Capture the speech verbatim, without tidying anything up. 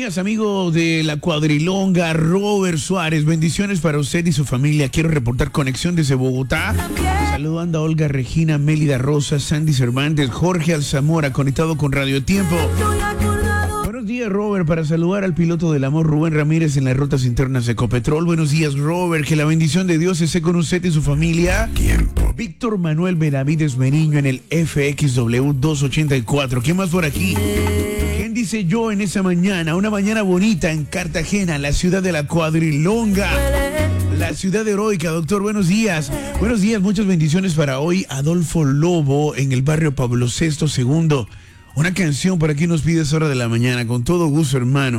días, amigo de la cuadrilonga, Robert Suárez. Bendiciones para usted y su familia. Quiero reportar conexión desde Bogotá. Saludando a Olga Regina, Mélida Rosa, Sandy Cervantes, Jorge Alzamora, conectado con Radio Tiempo. Buenos días, Robert, para saludar al piloto del amor, Rubén Ramírez, en las rutas internas de Ecopetrol. Buenos días, Robert, que la bendición de Dios esté con usted y su familia. Tiempo. Víctor Manuel Benavides Meriño en el F X W doscientos ochenta y cuatro. ¿Qué más por aquí? ¿Quién dice yo en esa mañana? Una mañana bonita en Cartagena, la ciudad de la cuadrilonga. La ciudad heroica, doctor, buenos días. Buenos días, muchas bendiciones para hoy. Adolfo Lobo en el barrio Pablo sexto segundo. Una canción para quien nos pide esa hora de la mañana. Con todo gusto, hermano.